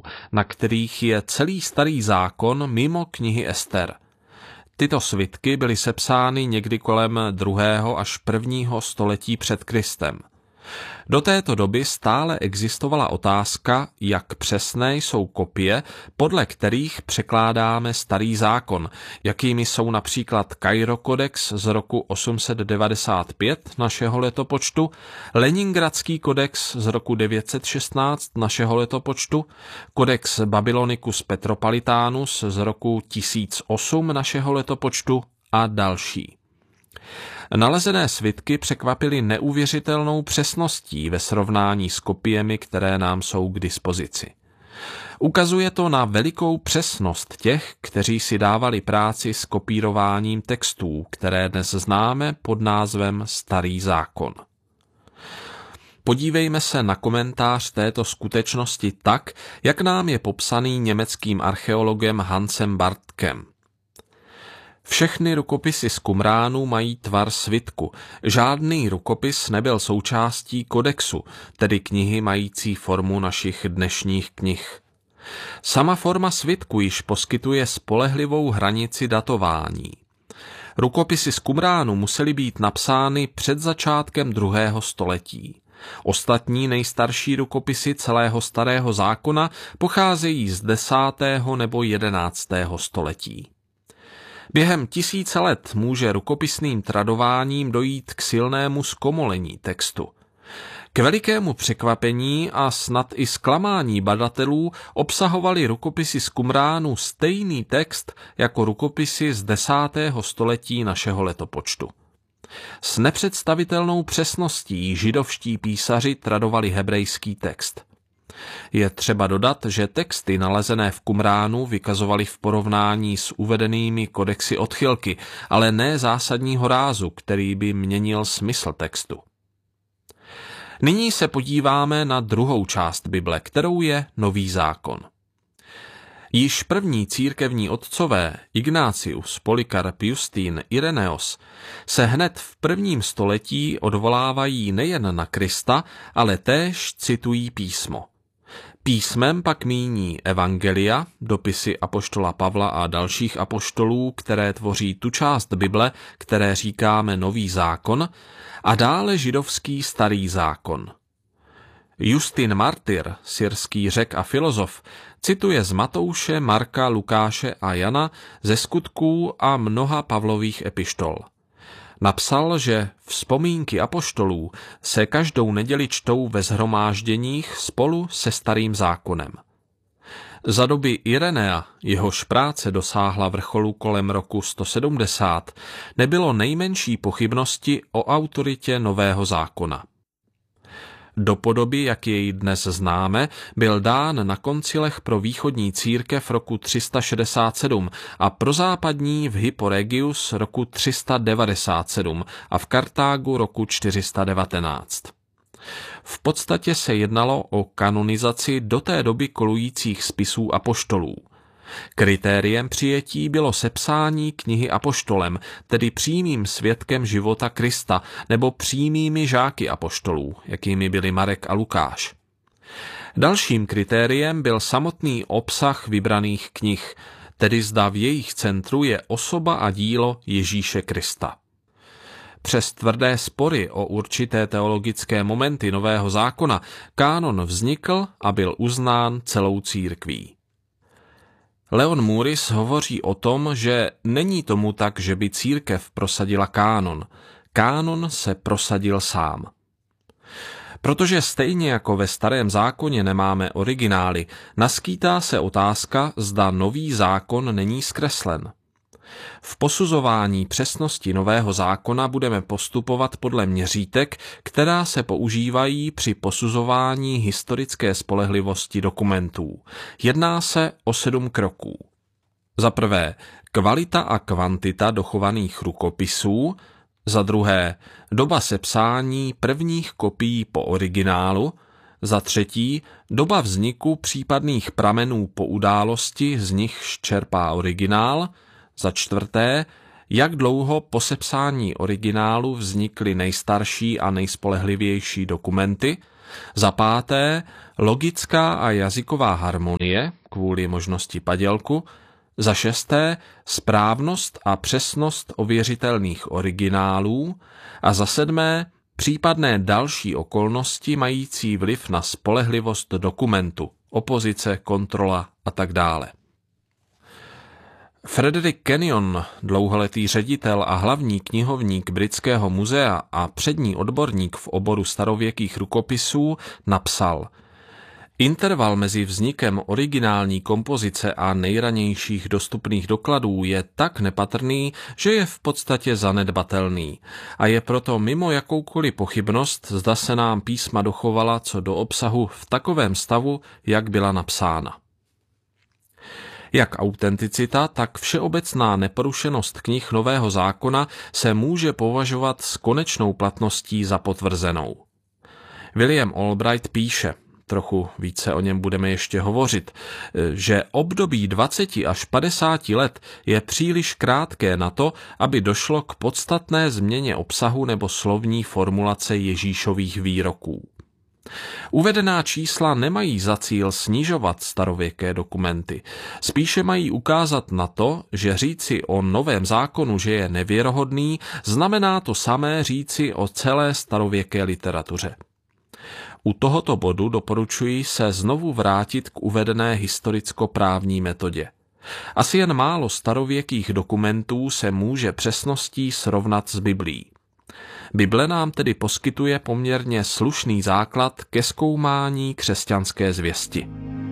na kterých je celý Starý zákon mimo knihy Ester. Tyto svitky byly sepsány někdy kolem 2. až 1. století před Kristem. Do této doby stále existovala otázka, jak přesné jsou kopie, podle kterých překládáme Starý zákon, jakými jsou například Kairo-kodex z roku 895 našeho letopočtu, Leningradský kodex z roku 916 našeho letopočtu, kodex Babylonicus Petropolitanus z roku 1008 našeho letopočtu a další. Nalezené svitky překvapily neuvěřitelnou přesností ve srovnání s kopiemi, které nám jsou k dispozici. Ukazuje to na velikou přesnost těch, kteří si dávali práci s kopírováním textů, které dnes známe pod názvem Starý zákon. Podívejme se na komentář této skutečnosti tak, jak nám je popsaný německým archeologem Hansem Bartkem. Všechny rukopisy z Qumránu mají tvar svitku. Žádný rukopis nebyl součástí kodexu, tedy knihy mající formu našich dnešních knih. Sama forma svitku již poskytuje spolehlivou hranici datování. Rukopisy z Qumránu musely být napsány před začátkem 2. století. Ostatní nejstarší rukopisy celého Starého zákona pocházejí z 10. nebo 11. století. Během tisíce let může rukopisným tradováním dojít k silnému zkomolení textu. K velikému překvapení a snad i zklamání badatelů obsahovaly rukopisy z Qumránu stejný text jako rukopisy z 10. století našeho letopočtu. S nepředstavitelnou přesností židovští písaři tradovali hebrejský text. Je třeba dodat, že texty nalezené v Qumránu vykazovaly v porovnání s uvedenými kodexy odchylky, ale ne zásadního rázu, který by měnil smysl textu. Nyní se podíváme na druhou část Bible, kterou je Nový zákon. Již první církevní otcové Ignácius, Polykarp, Justín, Ireneos se hned v 1. století odvolávají nejen na Krista, ale též citují písmo. Písmem pak míní evangelia, dopisy apoštola Pavla a dalších apoštolů, které tvoří tu část Bible, které říkáme Nový zákon, a dále židovský Starý zákon. Justin Martyr, syrský Řek a filozof, cituje z Matouše, Marka, Lukáše a Jana, ze Skutků a mnoha Pavlových epištol. Napsal, že vzpomínky apoštolů se každou neděli čtou ve shromážděních spolu se Starým zákonem. Za doby Irenea, jehož práce dosáhla vrcholu kolem roku 170, nebylo nejmenší pochybnosti o autoritě Nového zákona. Do podoby, jak jej dnes známe, byl dán na koncilech pro východní církev roku 367 a pro západní v Hyporegius roku 397 a v Kartágu roku 419. V podstatě se jednalo o kanonizaci do té doby kolujících spisů apoštolů. Kritériem přijetí bylo sepsání knihy apoštolem, tedy přímým svědkem života Krista, nebo přímými žáky apoštolů, jakými byli Marek a Lukáš. Dalším kritériem byl samotný obsah vybraných knih, tedy zda v jejich centru je osoba a dílo Ježíše Krista. Přes tvrdé spory o určité teologické momenty Nového zákona kánon vznikl a byl uznán celou církví. Leon Morris hovoří o tom, že není tomu tak, že by církev prosadila kánon. Kánon se prosadil sám. Protože stejně jako ve Starém zákoně nemáme originály, naskýtá se otázka, zda Nový zákon není zkreslen. V posuzování přesnosti Nového zákona budeme postupovat podle měřítek, která se používají při posuzování historické spolehlivosti dokumentů. Jedná se o 7 kroků. Za prvé, kvalita a kvantita dochovaných rukopisů. Za druhé, doba sepsání prvních kopií po originálu. Za třetí, doba vzniku případných pramenů po události, z nichž čerpá originál. Za čtvrté, jak dlouho po sepsání originálu vznikly nejstarší a nejspolehlivější dokumenty. Za páté, logická a jazyková harmonie kvůli možnosti padělku. Za šesté, správnost a přesnost ověřitelných originálů. A za sedmé, případné další okolnosti mající vliv na spolehlivost dokumentu, opozice, kontrola a tak dále. Frederick Kenyon, dlouholetý ředitel a hlavní knihovník Britského muzea a přední odborník v oboru starověkých rukopisů, napsal: Interval mezi vznikem originální kompozice a nejranějších dostupných dokladů je tak nepatrný, že je v podstatě zanedbatelný a je proto mimo jakoukoliv pochybnost, zda se nám písma dochovala co do obsahu v takovém stavu, jak byla napsána. Jak autenticita, tak všeobecná neporušenost knih Nového zákona se může považovat s konečnou platností za potvrzenou. William Albright píše, trochu více o něm budeme ještě hovořit, že období 20 až 50 let je příliš krátké na to, aby došlo k podstatné změně obsahu nebo slovní formulace Ježíšových výroků. Uvedená čísla nemají za cíl snižovat starověké dokumenty, spíše mají ukázat na to, že říci o Novém zákonu, že je nevěrohodný, znamená to samé říci o celé starověké literatuře. U tohoto bodu doporučuji se znovu vrátit k uvedené historicko-právní metodě. Asi jen málo starověkých dokumentů se může přesností srovnat s Biblií. Bible nám tedy poskytuje poměrně slušný základ ke zkoumání křesťanské zvěsti.